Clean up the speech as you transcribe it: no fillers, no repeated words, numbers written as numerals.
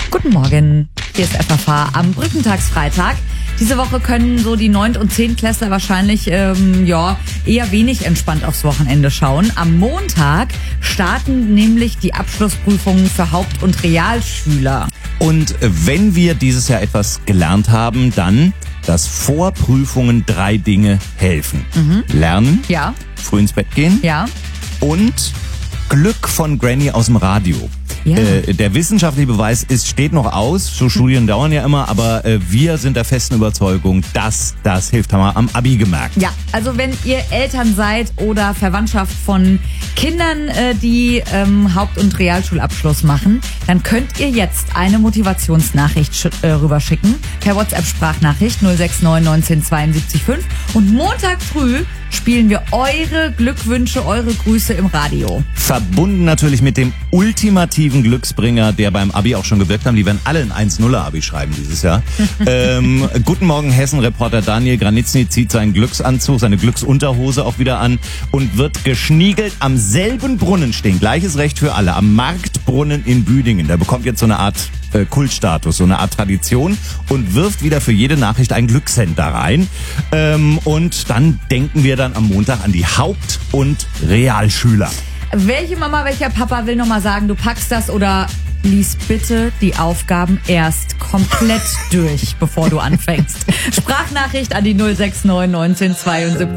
Guten Morgen, hier ist FFH am Brückentagsfreitag. Diese Woche können so die 9. und 10. Klässler wahrscheinlich eher wenig entspannt aufs Wochenende schauen. Am Montag starten nämlich die Abschlussprüfungen für Haupt- und Realschüler. Und wenn wir dieses Jahr etwas gelernt haben, dann, dass vor Prüfungen 3 Dinge helfen. Lernen, Ja, früh ins Bett gehen ja. und Glück von Granny aus dem Radio. Ja. Der wissenschaftliche Beweis steht noch aus, so Studien dauern ja immer, aber wir sind der festen Überzeugung, dass das hilft, haben wir am Abi gemerkt. Ja, also wenn ihr Eltern seid oder Verwandtschaft von Kindern, die Haupt- und Realschulabschluss machen, dann könnt ihr jetzt eine Motivationsnachricht rüberschicken per WhatsApp-Sprachnachricht 069 19 72 5 und Montag früh spielen wir eure Glückwünsche, eure Grüße im Radio. Verbunden natürlich mit dem ultimativen Glücksbringer, der beim Abi auch schon gewirkt haben. Die werden alle ein 1-0er-Abi schreiben dieses Jahr. Guten Morgen, Hessen-Reporter Daniel Granitzny zieht seinen Glücksanzug, seine Glücksunterhose auch wieder an und wird geschniegelt am selben Brunnen stehen. Gleiches Recht für alle. Am Marktbrunnen in Büdingen. Der bekommt jetzt so eine Art Kultstatus, so eine Art Tradition und wirft wieder für jede Nachricht ein Glückscent da rein. Und dann denken wir dann am Montag an die Haupt- und Realschüler. Welche Mama, welcher Papa will nochmal sagen, du packst das oder lies bitte die Aufgaben erst komplett durch, bevor du anfängst. Sprachnachricht an die 069 19 72